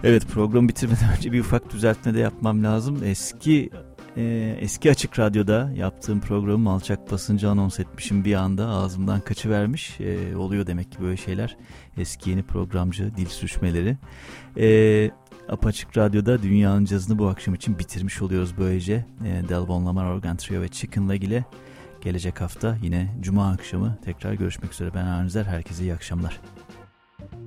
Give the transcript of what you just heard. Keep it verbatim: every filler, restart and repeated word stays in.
Evet, programı bitirmeden önce bir ufak düzeltme de yapmam lazım. Eski e, eski Açık Radyo'da yaptığım programı alçak basınca anons etmişim, bir anda ağzımdan kaçıvermiş. E, oluyor demek ki böyle şeyler. Eski yeni programcı dil sürçmeleri. E, Apaçık Radyo'da Dünyanın Cazını bu akşam için bitirmiş oluyoruz böylece. E, Delvon Lamar Organ Trio ve Chicken Leg ile gelecek hafta yine Cuma akşamı tekrar görüşmek üzere. Ben Arnüzer, herkese iyi akşamlar.